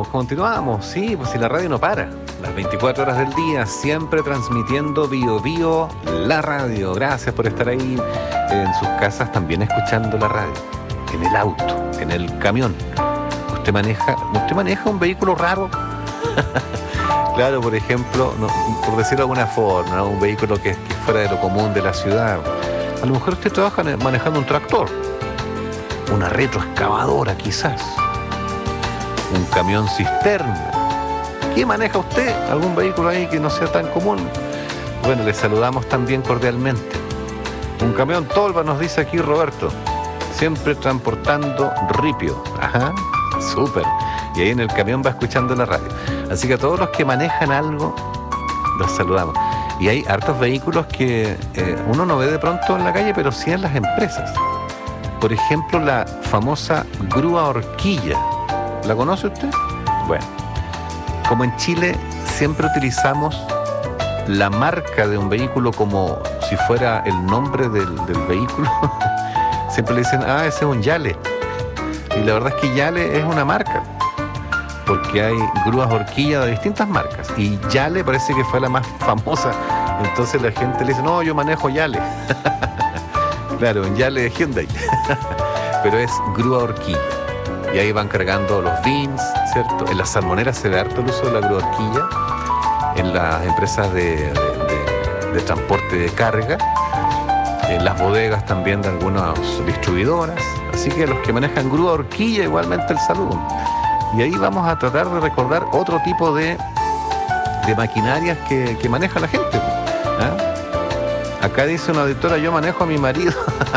continuamos. Sí, pues si la radio no para. Las 24 horas del día, siempre transmitiendo Bio Bio, la radio. Gracias por estar ahí en sus casas también escuchando la radio. En el auto, en el camión. ¿Usted maneja un vehículo raro? Claro, por ejemplo, no, por decirlo de alguna forma, ¿no? Un vehículo que es fuera de lo común de la ciudad. A lo mejor usted trabaja manejando un tractor, una retroexcavadora quizás, un camión cisterna. ¿Qué maneja usted? ¿Algún vehículo ahí que no sea tan común? Bueno, le saludamos también cordialmente. Un camión tolva, nos dice aquí Roberto, siempre transportando ripio. Ajá, súper. Y ahí en el camión va escuchando la radio. Así que a todos los que manejan algo, los saludamos. Y hay hartos vehículos que uno no ve de pronto en la calle, pero sí en las empresas. Por ejemplo, la famosa grúa horquilla. ¿La conoce usted? Bueno, como en Chile siempre utilizamos la marca de un vehículo como si fuera el nombre del vehículo, siempre le dicen, ese es un Yale. Y la verdad es que Yale es una marca, porque hay grúas horquilla de distintas marcas. Y Yale parece que fue la más famosa. Entonces la gente le dice, no, yo manejo Yale. Claro, en Yale de Hyundai. Pero es grúa horquilla. Y ahí van cargando los beans, ¿cierto? En las salmoneras se ve harto el uso de la grúa horquilla. En las empresas de transporte de carga. En las bodegas también de algunas distribuidoras. Así que los que manejan grúa horquilla igualmente el saludo. Y ahí vamos a tratar de recordar otro tipo de maquinarias que maneja la gente. ¿Ah? Acá dice una auditora, yo manejo a mi marido.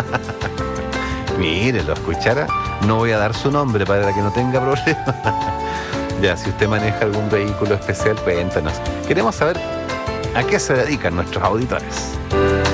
Mire, lo escuchara, no voy a dar su nombre para que no tenga problema. Ya, si usted maneja algún vehículo especial, cuéntanos. Queremos saber a qué se dedican nuestros auditores.